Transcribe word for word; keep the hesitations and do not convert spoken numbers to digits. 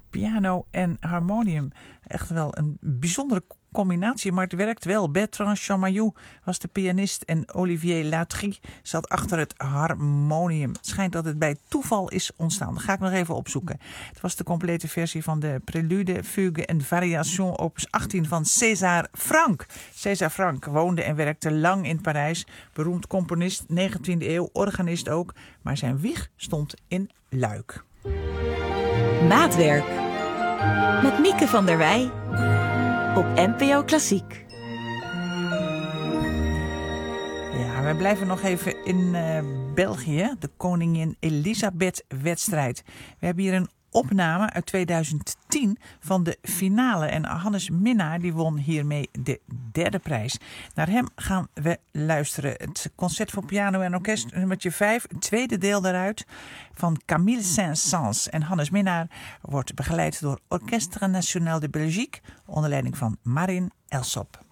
piano en harmonium. Echt wel een bijzondere combinatie, maar het werkt wel. Bertrand Chamayou was de pianist en Olivier Lautry zat achter het harmonium. Het schijnt dat het bij toeval is ontstaan. Dat ga ik nog even opzoeken. Het was de complete versie van de Prelude, Fugue en Variation opus achttien van César Franck. César Franck woonde en werkte lang in Parijs. Beroemd componist, negentiende eeuw, organist ook. Maar zijn wieg stond in Luik. Maatwerk met Mieke van der Wij op N P O Klassiek. Ja, wij blijven nog even in uh, België. De Koningin Elisabeth-wedstrijd. We hebben hier een opname uit tweeduizend tien van de finale. En Hannes Minnaar die won hiermee de derde prijs. Naar hem gaan we luisteren. Het concert voor piano en orkest nummertje vijf. Het tweede deel daaruit van Camille Saint-Saëns. En Hannes Minnaar wordt begeleid door Orchestre National de Belgique onder leiding van Marin Elsop.